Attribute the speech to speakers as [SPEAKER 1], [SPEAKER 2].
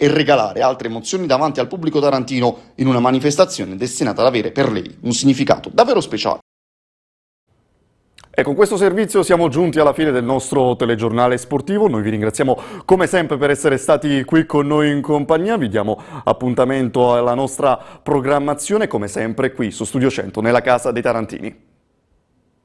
[SPEAKER 1] e regalare altre emozioni davanti al pubblico tarantino in una manifestazione destinata ad avere per lei un significato davvero speciale.
[SPEAKER 2] E con questo servizio siamo giunti alla fine del nostro telegiornale sportivo. Noi vi ringraziamo come sempre per essere stati qui con noi in compagnia. Vi diamo appuntamento alla nostra programmazione come sempre qui su Studio 100 nella Casa dei Tarantini.